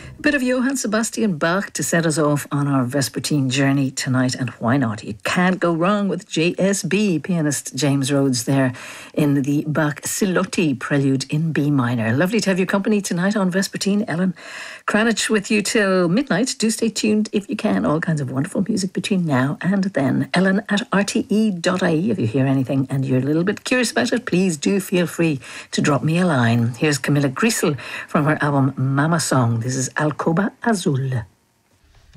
A bit of Johann Sebastian Bach to set us off on our Vespertine journey tonight, and why not? You can't go wrong with JSB, pianist James Rhodes there in the Bach Silotti Prelude in B minor. Lovely to have your company tonight on Vespertine. Ellen Cranich with you till midnight. Do stay tuned if you can. All kinds of wonderful music between now and then. Ellen at rte.ie. If you hear anything and you're a little bit curious about it, please do feel free to drop me a line. Here's Camilla Griesel from her album Mama Song. This is Alcoba Azul.